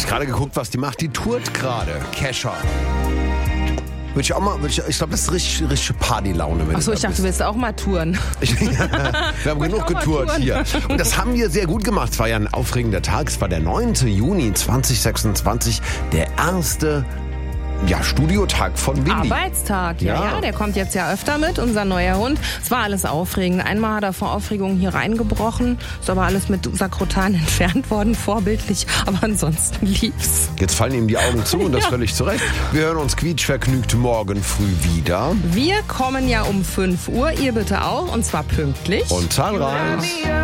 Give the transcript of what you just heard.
gerade geguckt, was die macht. Die tourt gerade. Kesha. Ich glaube, das ist richtig Partylaune. Achso, ich dachte, du willst auch mal touren. Wir haben genug getourt hier. Und das haben wir sehr gut gemacht. Es war ja ein aufregender Tag. Es war der 9. Juni 2026. Der erste Studiotag von Windy. Arbeitstag, ja, der kommt jetzt ja öfter mit, unser neuer Hund. Es war alles aufregend. Einmal hat er vor Aufregung hier reingebrochen, ist aber alles mit Sakrotan entfernt worden, vorbildlich, aber ansonsten lief's. Jetzt fallen ihm die Augen zu und das völlig zu Recht. Wir hören uns quietschvergnügt morgen früh wieder. Wir kommen ja um 5 Uhr, ihr bitte auch, und zwar pünktlich. Und zahlreich.